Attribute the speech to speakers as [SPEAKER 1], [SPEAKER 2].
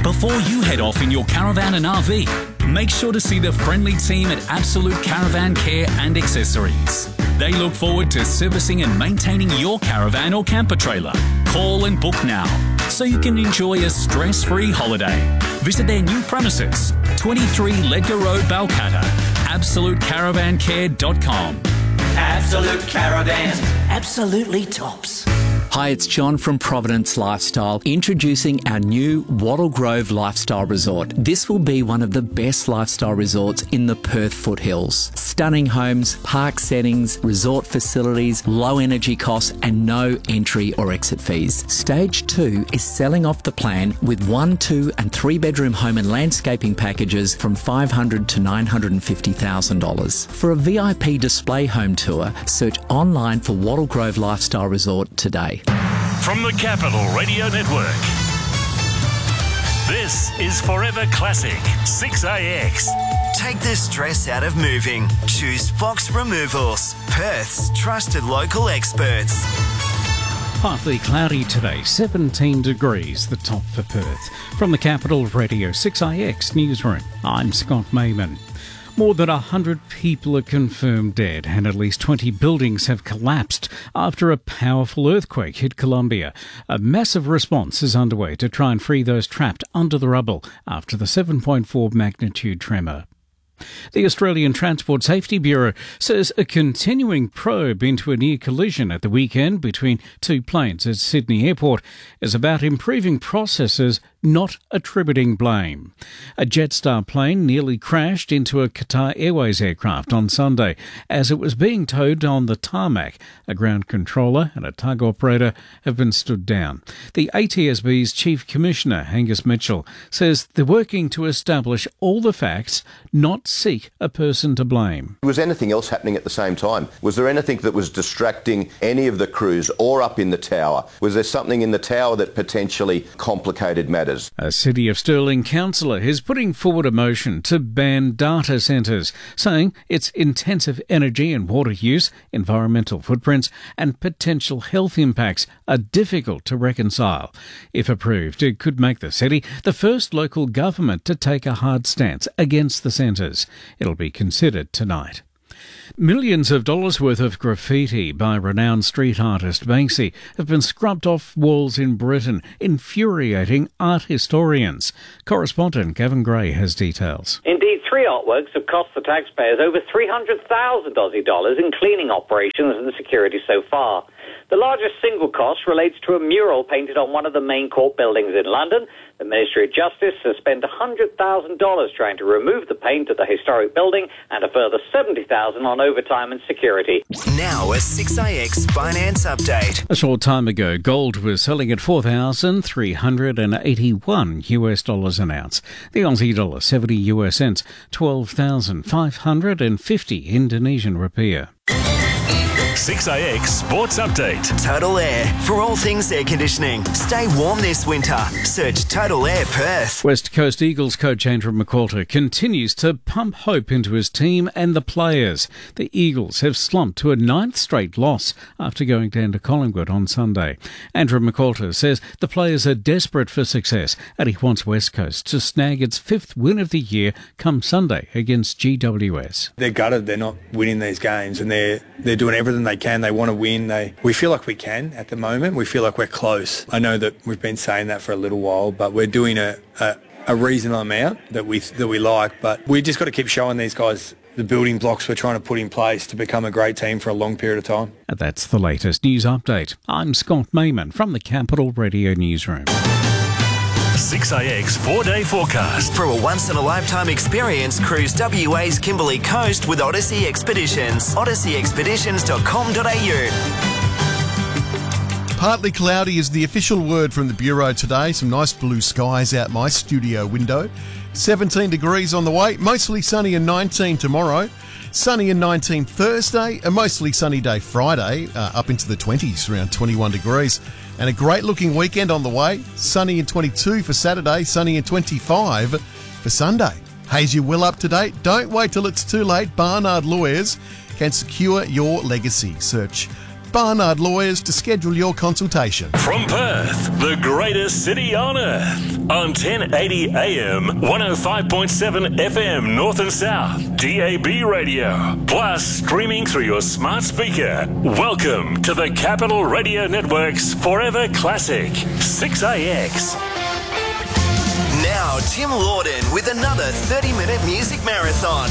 [SPEAKER 1] Before you head off in your caravan and RV, make sure to see the friendly team at Absolute Caravan Care and Accessories. They look forward to servicing and maintaining your caravan or camper trailer. Call and book now so you can enjoy a stress-free holiday. Visit their new premises, 23 Ledger Road, Balcatta. AbsoluteCaravanCare.com.
[SPEAKER 2] Absolute Caravans. Absolutely tops.
[SPEAKER 3] Hi, it's John from Providence Lifestyle, introducing our new Wattle Grove Lifestyle Resort. This will be one of the best lifestyle resorts in the Perth foothills. Stunning homes, park settings, resort facilities, low energy costs and no entry or exit fees. Stage 2 is selling off the plan with 1, 2 and 3 bedroom home and landscaping packages from $500,000 to $950,000. For a VIP display home tour, search online for Wattle Grove Lifestyle Resort today.
[SPEAKER 4] From the Capital Radio Network, this is Forever Classic 6AX.
[SPEAKER 5] Take the stress out of moving. Choose Fox Removals, Perth's trusted local experts.
[SPEAKER 6] Partly cloudy today, 17 degrees, the top for Perth. From the Capital Radio 6AX newsroom, I'm Scott Mayman. More than 100 people are confirmed dead and at least 20 buildings have collapsed after a powerful earthquake hit Colombia. A massive response is underway to try and free those trapped under the rubble after the 7.4 magnitude tremor. The Australian Transport Safety Bureau says a continuing probe into a near collision at the weekend between two planes at Sydney Airport is about improving processes, not attributing blame. A Jetstar plane nearly crashed into a Qatar Airways aircraft on Sunday as it was being towed on the tarmac. A ground controller and a tug operator have been stood down. The ATSB's Chief Commissioner, Angus Mitchell, says they're working to establish all the facts, not seek a person to blame.
[SPEAKER 7] Was anything else happening at the same time? Was there anything that was distracting any of the crews or up in the tower? Was there something in the tower that potentially complicated matters?
[SPEAKER 6] A City of Stirling councillor is putting forward a motion to ban data centres, saying its intensive energy and water use, environmental footprints and potential health impacts are difficult to reconcile. If approved, it could make the city the first local government to take a hard stance against the centres. It'll be considered tonight. Millions of dollars worth of graffiti by renowned street artist Banksy have been scrubbed off walls in Britain, infuriating art historians. Correspondent Gavin Gray has details.
[SPEAKER 8] Indeed, 3 artworks have cost the taxpayers over 300,000 Aussie dollars in cleaning operations and security so far. The largest single cost relates to a mural painted on one of the main court buildings in London. The Ministry of Justice has spent $100,000 trying to remove the paint at the historic building and a further $70,000 on overtime and security.
[SPEAKER 5] Now a 6AX finance update.
[SPEAKER 6] A short time ago, gold was selling at $4,381 an ounce. The Aussie dollar 70 US cents, 12,550 Indonesian rupiah.
[SPEAKER 4] 6AX Sports Update.
[SPEAKER 5] Total Air. For all things air conditioning, stay warm this winter. Search Total Air Perth.
[SPEAKER 6] West Coast Eagles coach Andrew McAlter continues to pump hope into his team and the players. The Eagles have slumped to a 9th straight loss after going down to Collingwood on Sunday. Andrew McAlter says the players are desperate for success and he wants West Coast to snag its 5th win of the year come Sunday against GWS.
[SPEAKER 9] They're gutted. They're not winning these games and they're doing everything they can. They want to win. We feel like we can at the moment. We feel like we're close. I know that we've been saying that for a little while, but we're doing a reasonable amount that we like. But we just got to keep showing these guys the building blocks we're trying to put in place to become a great team for a long period of time.
[SPEAKER 6] And that's the latest news update. I'm Scott Mayman from the Capital Radio Newsroom.
[SPEAKER 4] 6AX 4-day forecast.
[SPEAKER 5] For a once-in-a-lifetime experience, cruise WA's Kimberley Coast with Odyssey Expeditions. odysseyexpeditions.com.au.
[SPEAKER 10] Partly cloudy is the official word from the Bureau today. Some nice blue skies out my studio window. 17 degrees on the way, mostly sunny and 19 tomorrow. Sunny and 19 Thursday, a mostly sunny day Friday, up into the 20s, around 21 degrees. And a great-looking weekend on the way. Sunny and 22 for Saturday, sunny and 25 for Sunday. Hayes you well up to date. Don't wait till it's too late. Barnard Lawyers can secure your legacy. Search Barnard Lawyers to schedule your consultation.
[SPEAKER 4] From Perth, the greatest city on earth. On 1080 AM, 105.7 FM North and South, DAB radio. Plus streaming through your smart speaker. Welcome to the Capital Radio Network's Forever Classic, 6AX.
[SPEAKER 5] Now, Tim Lawden with another 30-minute music marathon